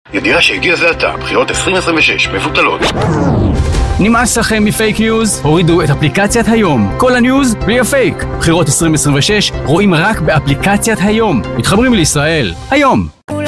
ידיעה שהגיע זה עתה, בחירות 2026 מבוטלות. נמאס לכם מפייק ניוז? הורידו את אפליקציית היום. כל הניוז בלי הפייק. בחירות 2026 רואים רק באפליקציית היום. מתחברים לישראל. היום.